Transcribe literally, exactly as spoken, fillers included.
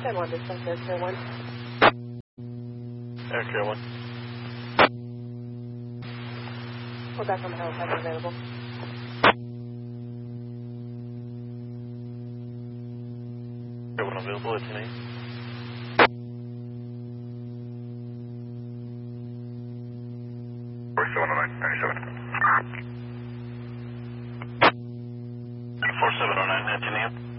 ten one, dispatch Air Care one. Air Care one. We're back on the helicopter available. Air one available at ten eight. four seven oh nine, ninety-seven. four seven oh nine, at ten eight.